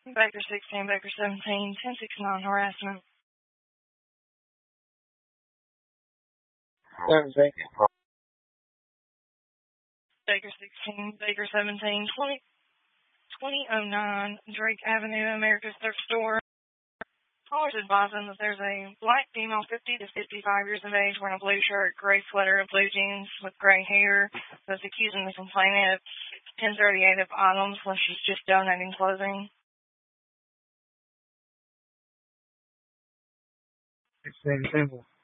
Baker 16, Baker 17, 1069 harassment. Baker 16, Baker 17, 2009 Drake Avenue, America's Thrift Store. Callers advising that there's a black female 50 to 55 years of age wearing a blue shirt, gray sweater, and blue jeans with gray hair that's accusing the complainant of 1038 of items when she's just donating clothing. 16 Temple.